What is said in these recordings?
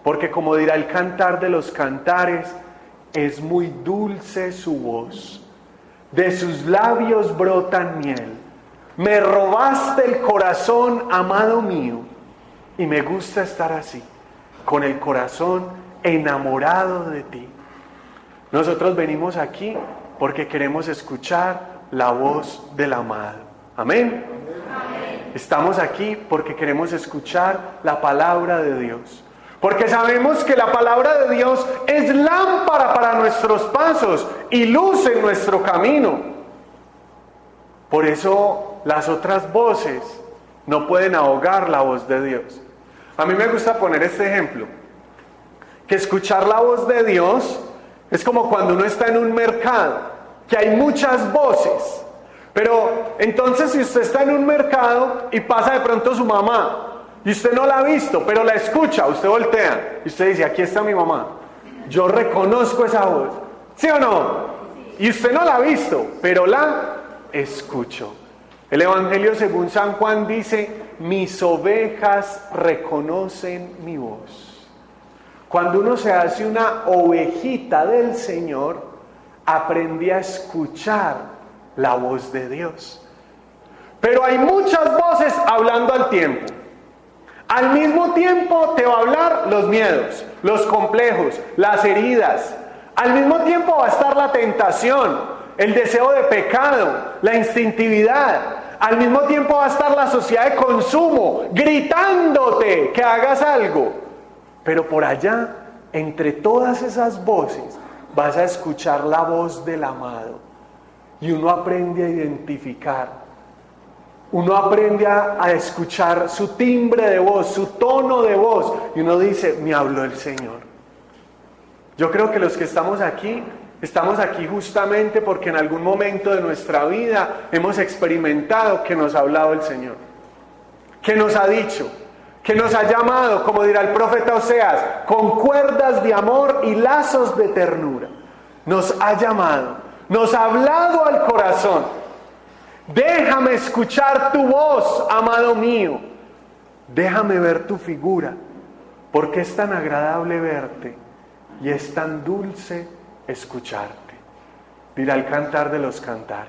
porque como dirá el Cantar de los Cantares, es muy dulce su voz. De sus labios brotan miel. Me robaste el corazón, amado mío, y me gusta estar así, con el corazón enamorado de ti. Nosotros venimos aquí porque queremos escuchar la voz del amado. Amén. Amén. Estamos aquí porque queremos escuchar la palabra de Dios. Porque sabemos que la palabra de Dios es lámpara para nuestros pasos y luz en nuestro camino. Por eso las otras voces no pueden ahogar la voz de Dios. A mí me gusta poner este ejemplo, que escuchar la voz de Dios es como cuando uno está en un mercado, que hay muchas voces. Pero entonces si usted está en un mercado y pasa de pronto su mamá, y usted no la ha visto, pero la escucha, usted voltea y usted dice, aquí está mi mamá, yo reconozco esa voz, ¿sí o no? Y usted no la ha visto, pero la escucho. El Evangelio según San Juan dice, mis ovejas reconocen mi voz. Cuando uno se hace una ovejita del Señor, aprende a escuchar la voz de Dios. Pero hay muchas voces hablando al tiempo. Al mismo tiempo te va a hablar los miedos, los complejos, las heridas. Al mismo tiempo va a estar la tentación, el deseo de pecado, la instintividad. Al mismo tiempo va a estar la sociedad de consumo, gritándote que hagas algo. Pero por allá, entre todas esas voces, vas a escuchar la voz del amado. Y uno aprende a identificar. Uno aprende a escuchar su timbre de voz, su tono de voz. Y uno dice, me habló el Señor. Yo creo que los que estamos aquí justamente porque en algún momento de nuestra vida hemos experimentado que nos ha hablado el Señor. Que nos ha dicho, que nos ha llamado, como dirá el profeta Oseas, con cuerdas de amor y lazos de ternura. Nos ha llamado, nos ha hablado al corazón. Déjame escuchar tu voz, amado mío. Déjame ver tu figura, porque es tan agradable verte y es tan dulce escucharte. Dirá el Cantar de los Cantares.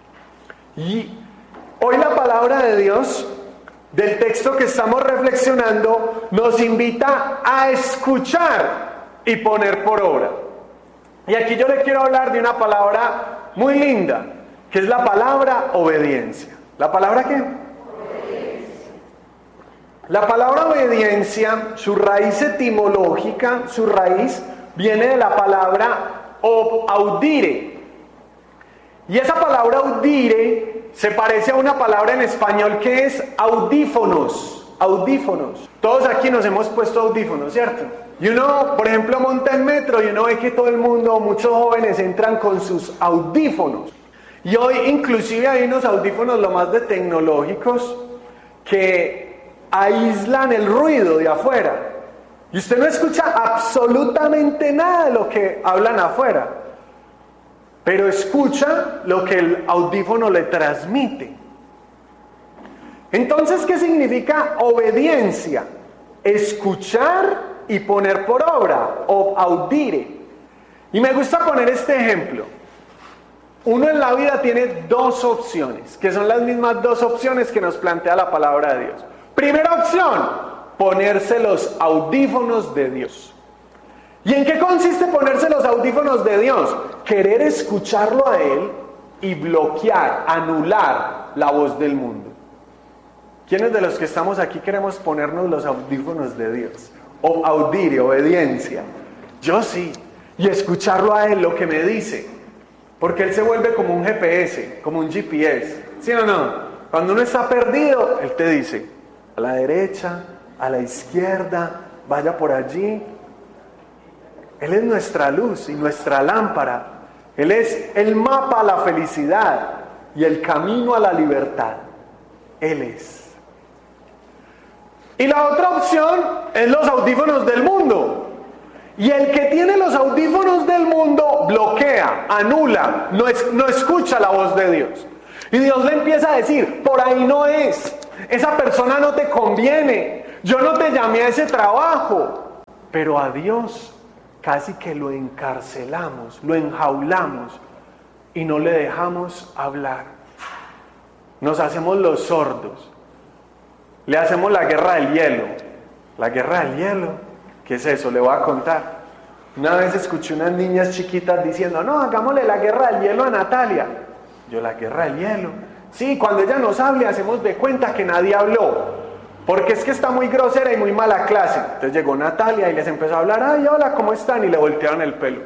Y hoy la palabra de Dios, del texto que estamos reflexionando, nos invita a escuchar y poner por obra. Y aquí yo le quiero hablar de una palabra muy linda, que es la palabra obediencia. ¿La palabra qué? Obediencia. La palabra obediencia, su raíz etimológica, su raíz viene de la palabra audire. Y esa palabra audire se parece a una palabra en español que es audífonos. Audífonos. Todos aquí nos hemos puesto audífonos, ¿cierto? Y uno, por ejemplo, monta en metro y uno ve que todo el mundo, muchos jóvenes entran con sus audífonos. Y hoy inclusive hay unos audífonos lo más de tecnológicos que aíslan el ruido de afuera. Y usted no escucha absolutamente nada de lo que hablan afuera, pero escucha lo que el audífono le transmite. Entonces, ¿qué significa obediencia? Escuchar y poner por obra, o audire. Y me gusta poner este ejemplo. Uno en la vida tiene dos opciones, que son las mismas dos opciones que nos plantea la palabra de Dios. Primera opción, ponerse los audífonos de Dios. ¿Y en qué consiste ponerse los audífonos de Dios? Querer escucharlo a Él y bloquear, anular la voz del mundo. ¿Quiénes de los que estamos aquí queremos ponernos los audífonos de Dios? O audire, obediencia. Yo sí. Y escucharlo a Él, lo que me dice. Porque Él se vuelve como un GPS, como un GPS. ¿Sí o no? Cuando uno está perdido, Él te dice, a la derecha, a la izquierda, vaya por allí. Él es nuestra luz y nuestra lámpara. Él es el mapa a la felicidad y el camino a la libertad. Él es. Y la otra opción es los audífonos del mundo. Y el que tiene los audífonos del mundo bloquea, anula, no escucha la voz de Dios. Y Dios le empieza a decir, por ahí no es, esa persona no te conviene, yo no te llamé a ese trabajo. Pero a Dios casi que lo encarcelamos, lo enjaulamos y no le dejamos hablar. Nos hacemos los sordos. Le hacemos la guerra del hielo. ¿La guerra del hielo? ¿Qué es eso? Le voy a contar. Una vez escuché unas niñas chiquitas diciendo, no, hagámosle la guerra del hielo a Natalia. Yo, ¿la guerra del hielo? Sí, cuando ella nos hable hacemos de cuenta que nadie habló. Porque es que está muy grosera y muy mala clase. Entonces llegó Natalia y les empezó a hablar, ay, hola, ¿cómo están? Y le voltearon el pelo.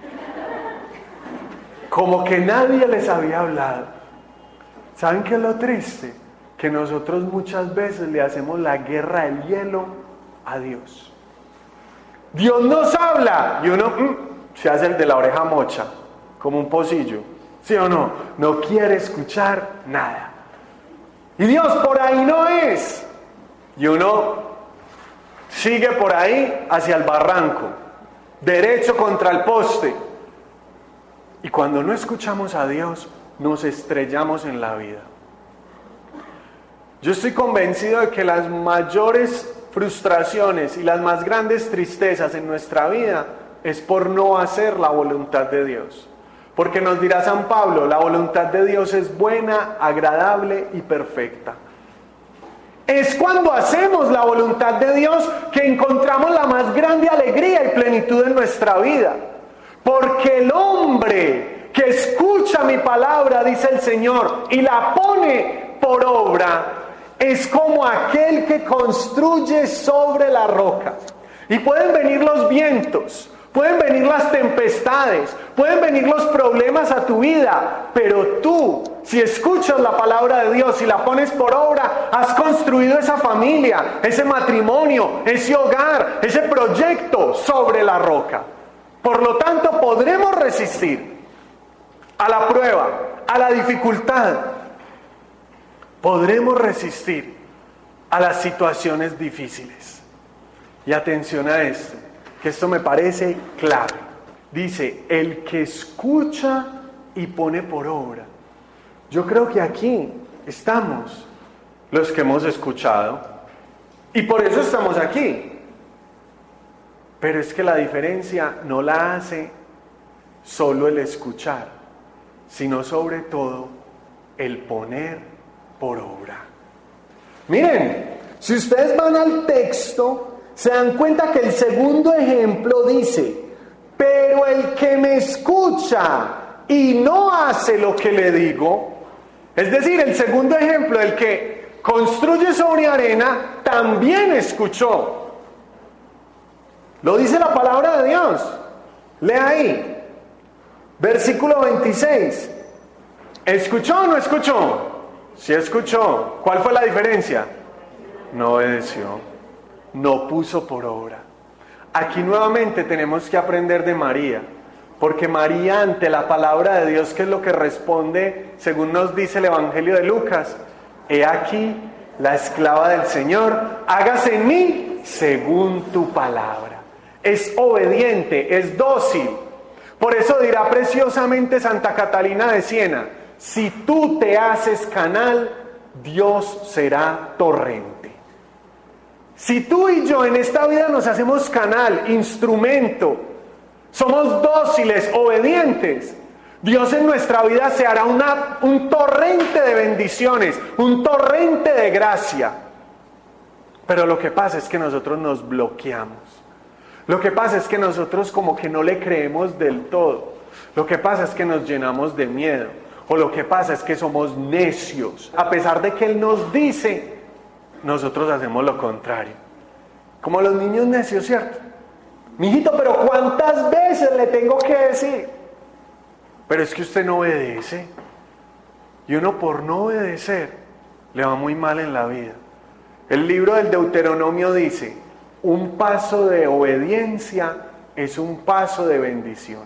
Como que nadie les había hablado. ¿Saben qué es lo triste? Que nosotros muchas veces le hacemos la guerra del hielo a Dios. Dios nos habla y uno se hace el de la oreja mocha, como un pocillo. ¿Sí o no? No quiere escuchar nada. Y Dios por ahí no es. Y uno sigue por ahí hacia el barranco, derecho contra el poste. Y cuando no escuchamos a Dios, nos estrellamos en la vida. Yo estoy convencido de que las mayores frustraciones y las más grandes tristezas en nuestra vida es por no hacer la voluntad de Dios. Porque nos dirá San Pablo, la voluntad de Dios es buena, agradable y perfecta. Es cuando hacemos la voluntad de Dios que encontramos la más grande alegría y plenitud en nuestra vida. Porque el hombre que escucha mi palabra, dice el Señor, y la pone por obra, es como aquel que construye sobre la roca. Y pueden venir los vientos, pueden venir las tempestades, pueden venir los problemas a tu vida, pero tú, si escuchas la palabra de Dios y la pones por obra, has construido esa familia, ese matrimonio, ese hogar, ese proyecto sobre la roca. Por lo tanto, podremos resistir a la prueba, a la dificultad. Podremos resistir a las situaciones difíciles. Y atención a esto, que esto me parece clave. Dice, el que escucha y pone por obra. Yo creo que aquí estamos los que hemos escuchado y por eso estamos aquí. Pero es que la diferencia no la hace solo el escuchar, sino sobre todo el poner por obra. Miren, si ustedes van al texto, se dan cuenta que el segundo ejemplo dice, pero el que me escucha y no hace lo que le digo, es decir, el segundo ejemplo, el que construye sobre arena, también escuchó. Lo dice la palabra de Dios. Lea ahí. Versículo 26. ¿Escuchó o no escuchó? Sí escuchó. ¿Cuál fue la diferencia? No obedeció. No puso por obra. Aquí nuevamente tenemos que aprender de María. Porque María ante la palabra de Dios, ¿qué es lo que responde? Según nos dice el Evangelio de Lucas. He aquí la esclava del Señor. Hágase en mí según tu palabra. Es obediente, es dócil. Por eso dirá preciosamente Santa Catalina de Siena, si tú te haces canal, Dios será torrente. Si tú y yo en esta vida nos hacemos canal, instrumento, somos dóciles, obedientes, Dios en nuestra vida se hará un torrente de bendiciones, un torrente de gracia. Pero lo que pasa es que nosotros nos bloqueamos. Lo que pasa es que nosotros como que no le creemos del todo. Lo que pasa es que nos llenamos de miedo. O lo que pasa es que somos necios. A pesar de que Él nos dice, nosotros hacemos lo contrario. Como los niños necios, ¿cierto? Mijito, pero ¿cuántas veces le tengo que decir? Pero es que usted no obedece. Y uno por no obedecer le va muy mal en la vida. El libro del Deuteronomio dice, un paso de obediencia es un paso de bendición.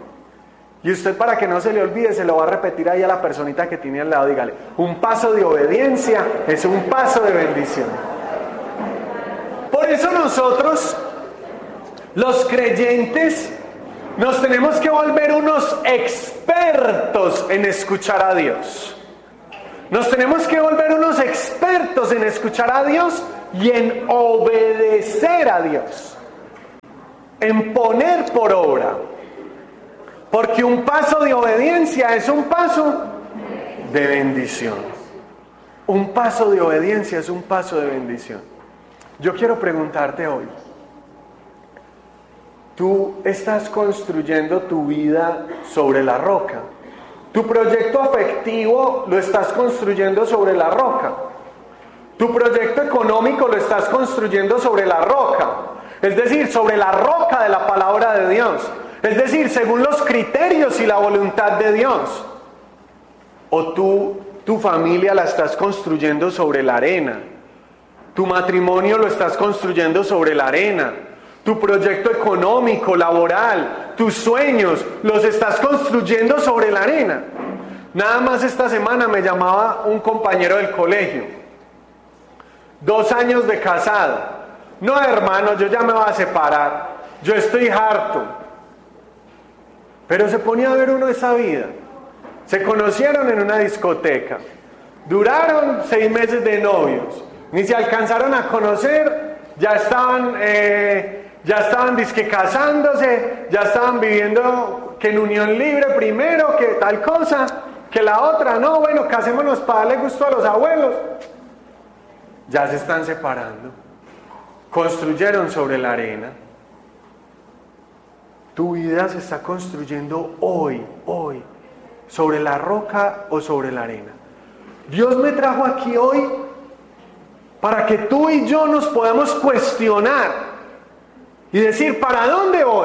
Y usted, para que no se le olvide, se lo va a repetir ahí a la personita que tiene al lado. Dígale, un paso de obediencia es un paso de bendición. Por eso nosotros, los creyentes, nos tenemos que volver unos expertos en escuchar a Dios. Nos tenemos que volver unos expertos en escuchar a Dios y en obedecer a Dios. en poner por obra. Porque un paso de obediencia es un paso de bendición. Un paso de obediencia es un paso de bendición. Yo quiero preguntarte hoy, ¿tú estás construyendo tu vida sobre la roca? ¿Tu proyecto afectivo lo estás construyendo sobre la roca? ¿Tu proyecto económico lo estás construyendo sobre la roca? Es decir, sobre la roca de la palabra de Dios. Es decir, según los criterios y la voluntad de Dios. ¿O tu familia la estás construyendo sobre la arena? ¿Tu matrimonio lo estás construyendo sobre la arena? ¿Tu proyecto económico, laboral, tus sueños, los estás construyendo sobre la arena? Nada más esta semana me llamaba un compañero del colegio. 2 años de casado. No, hermano, yo ya me voy a separar. Yo estoy harto. Pero se ponía a ver uno esa vida. Se conocieron en una discoteca. Duraron 6 meses de novios. Ni se alcanzaron a conocer. Ya estaban disque casándose. Ya estaban viviendo que en unión libre primero, que tal cosa, que la otra. No, bueno, casémonos para darle gusto a los abuelos. Ya se están separando. Construyeron sobre la arena. Tu vida se está construyendo hoy, sobre la roca o sobre la arena. Dios me trajo aquí hoy para que tú y yo nos podamos cuestionar y decir, ¿para dónde voy?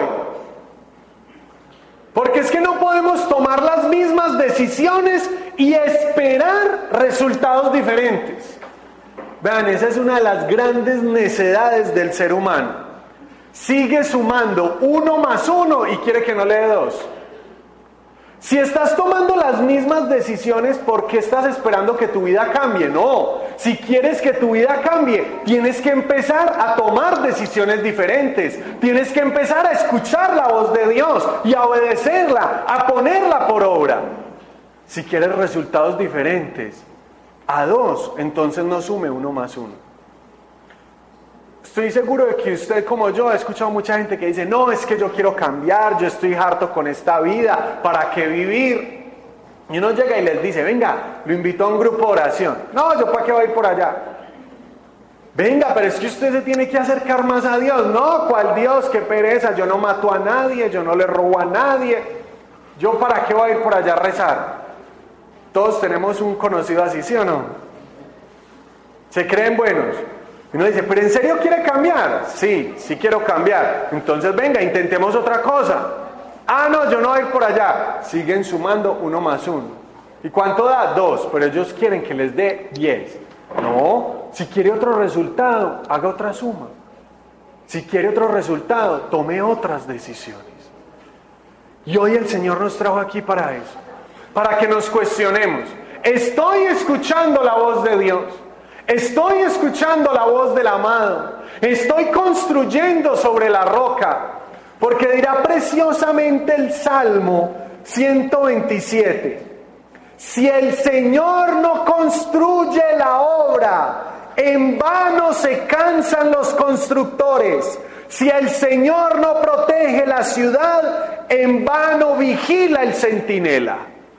Porque es que no podemos tomar las mismas decisiones y esperar resultados diferentes. Vean, esa es una de las grandes necedades del ser humano. Sigue sumando 1 más 1 y quiere que no le dé 2. Si estás tomando las mismas decisiones, ¿por qué estás esperando que tu vida cambie? No, si quieres que tu vida cambie, tienes que empezar a tomar decisiones diferentes. Tienes que empezar a escuchar la voz de Dios y a obedecerla, a ponerla por obra. Si quieres resultados diferentes, a 2, entonces no sume 1 más 1. Estoy seguro de que usted, como yo, ha escuchado mucha gente que dice, no, es que yo quiero cambiar, yo estoy harto con esta vida, ¿para qué vivir? Y uno llega y les dice, venga, lo invito a un grupo de oración. No, ¿yo para qué voy a ir por allá? Venga, pero es que usted se tiene que acercar más a Dios. No, ¿cuál Dios? Qué pereza, yo no mato a nadie, yo no le robo a nadie. ¿Yo para qué voy a ir por allá a rezar? Todos tenemos un conocido así, ¿sí o no? Se creen buenos. Y uno dice, ¿pero en serio quiere cambiar? Sí quiero cambiar. Entonces venga, intentemos otra cosa. Ah, no, yo no voy a ir por allá. Siguen sumando 1 más 1. ¿Y cuánto da? 2, pero ellos quieren que les dé 10. No, si quiere otro resultado, haga otra suma. Si quiere otro resultado, tome otras decisiones. Y hoy el Señor nos trajo aquí para eso. Para que nos cuestionemos. ¿Estoy escuchando la voz de Dios? Estoy escuchando la voz del amado. Estoy construyendo sobre la roca. Porque dirá preciosamente el Salmo 127. Si el Señor no construye la obra, en vano se cansan los constructores. Si el Señor no protege la ciudad, en vano vigila el centinela.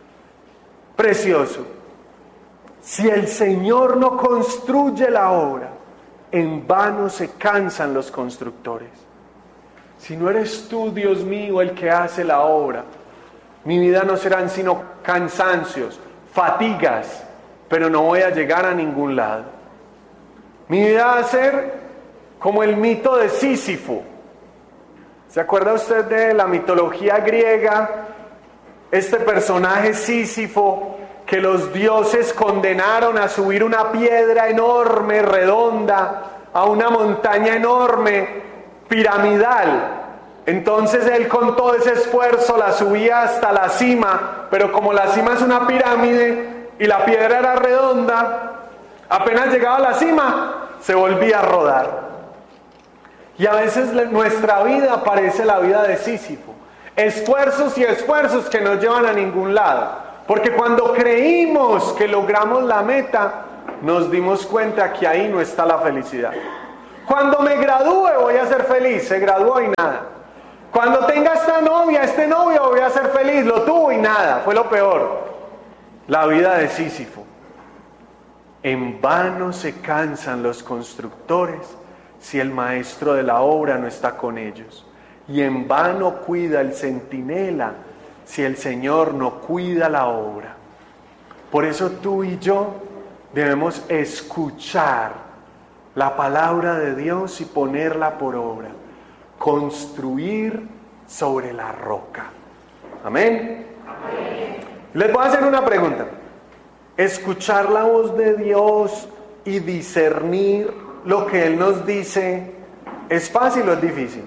Precioso. Si el Señor no construye la obra, en vano se cansan los constructores. Si no eres tú, Dios mío, el que hace la obra, mi vida no serán sino cansancios, fatigas, pero no voy a llegar a ningún lado. Mi vida va a ser como el mito de Sísifo. ¿Se acuerda usted de la mitología griega? Este personaje Sísifo, que los dioses condenaron a subir una piedra enorme, redonda, a una montaña enorme, piramidal. Entonces él con todo ese esfuerzo la subía hasta la cima, pero como la cima es una pirámide y la piedra era redonda, apenas llegaba a la cima, se volvía a rodar. Y a veces nuestra vida parece la vida de Sísifo. Esfuerzos y esfuerzos que no llevan a ningún lado. Porque cuando creímos que logramos la meta, nos dimos cuenta que ahí no está la felicidad. Cuando me gradúe voy a ser feliz, se graduó y nada. Cuando tenga esta novia, este novio, voy a ser feliz. Lo tuvo y nada, fue lo peor. La vida de Sísifo. En vano se cansan los constructores si el maestro de la obra no está con ellos. Y en vano cuida el centinela si el Señor no cuida la obra. Por eso tú y yo debemos escuchar la palabra de Dios y ponerla por obra. Construir sobre la roca. Amén. Amén. Les voy a hacer una pregunta. Escuchar la voz de Dios y discernir lo que Él nos dice, ¿es fácil o es difícil?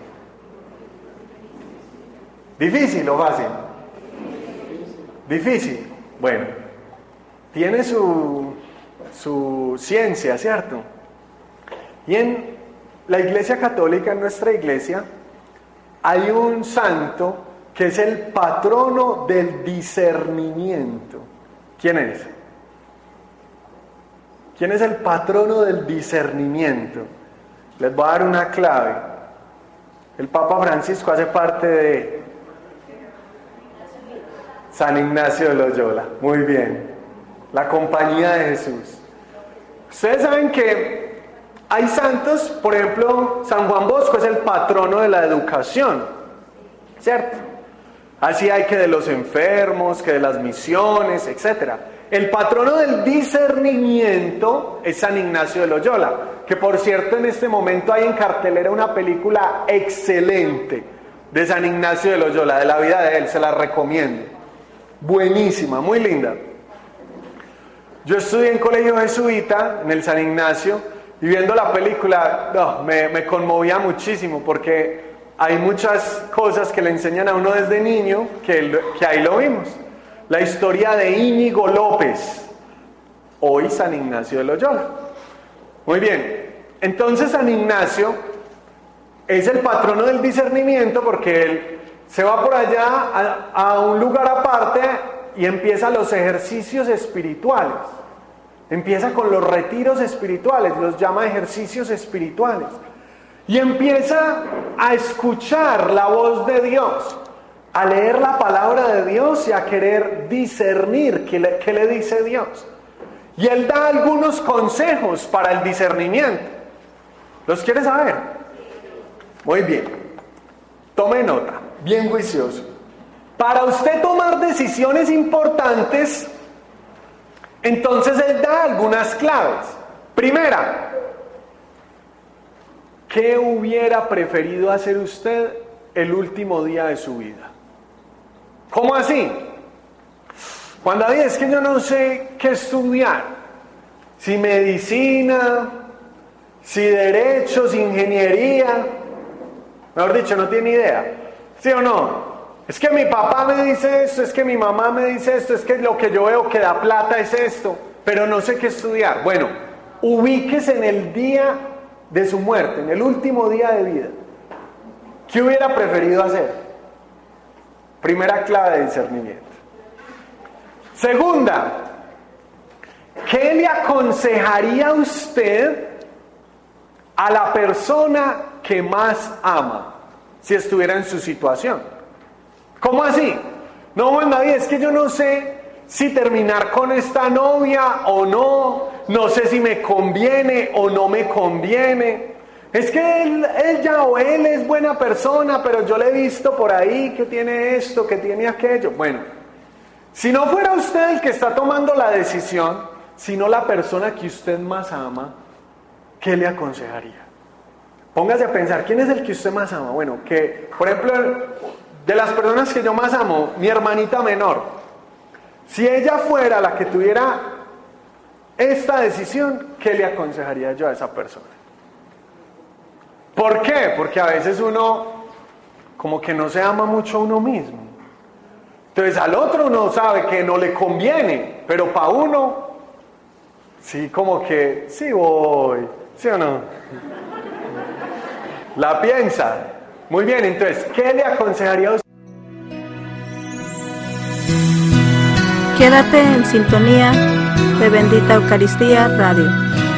¿Difícil o fácil? Difícil. Bueno, tiene su ciencia, ¿cierto? Y en la Iglesia Católica, en nuestra iglesia, hay un santo que es el patrono del discernimiento. ¿Quién es? ¿Quién es el patrono del discernimiento? Les voy a dar una clave. El Papa Francisco hace parte de San Ignacio de Loyola. Muy bien. La compañía de Jesús. Ustedes saben que hay santos, por ejemplo, San Juan Bosco es el patrono de la educación, ¿cierto? Así hay que de los enfermos, que de las misiones, etc. El patrono del discernimiento es San Ignacio de Loyola, que por cierto en este momento hay en cartelera una película excelente de San Ignacio de Loyola, de la vida de él, se la recomiendo. Buenísima, muy linda. Yo estudié en colegio jesuita, en el San Ignacio, y viendo la película, me conmovía muchísimo, porque hay muchas cosas que le enseñan a uno desde niño, que ahí lo vimos. La historia de Íñigo López, hoy San Ignacio de Loyola. Muy bien, entonces San Ignacio es el patrono del discernimiento, porque él se va por allá a un lugar aparte y empieza los ejercicios espirituales. Empieza con los retiros espirituales, los llama ejercicios espirituales. Y empieza a escuchar la voz de Dios, a leer la palabra de Dios y a querer discernir qué le dice Dios. Y él da algunos consejos para el discernimiento. ¿Los quiere saber? Muy bien. Tome nota, bien juicioso. Para usted tomar decisiones importantes, entonces él da algunas claves. Primera, ¿qué hubiera preferido hacer usted el último día de su vida? ¿Cómo así? Juan David, es que yo no sé qué estudiar. Si medicina, si derecho, si ingeniería. Mejor dicho, no tiene idea. ¿Sí o no? Es que mi papá me dice esto, es que mi mamá me dice esto, es que lo que yo veo que da plata es esto, pero no sé qué estudiar. Bueno, ubíquese en el día de su muerte, en el último día de vida. ¿Qué hubiera preferido hacer? Primera clave de discernimiento. Segunda, ¿qué le aconsejaría usted a la persona que más ama si estuviera en su situación? ¿Cómo así? No, Juan David, es que yo no sé si terminar con esta novia o no sé si me conviene o no me conviene. Es que ella o él es buena persona, pero yo le he visto por ahí que tiene esto, que tiene aquello. Bueno, si no fuera usted el que está tomando la decisión, sino la persona que usted más ama, ¿qué le aconsejaría? Póngase a pensar, ¿quién es el que usted más ama? Bueno, que, por ejemplo, de las personas que yo más amo, mi hermanita menor, si ella fuera la que tuviera esta decisión, ¿qué le aconsejaría yo a esa persona? ¿Por qué? Porque a veces uno como que no se ama mucho a uno mismo. Entonces al otro uno sabe que no le conviene, pero para uno, sí, como que, sí voy, ¿sí o no? La piensa. Muy bien, entonces, ¿qué le aconsejaría a usted? Quédate en sintonía de Bendita Eucaristía Radio.